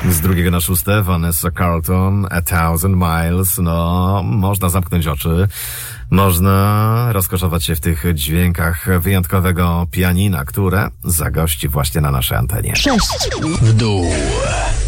Z 2 na 6 Vanessa Carlton, A Thousand Miles. No, można zamknąć oczy. Można rozkoszować się w tych dźwiękach wyjątkowego pianina, które zagości właśnie na naszej antenie. 6 w dół.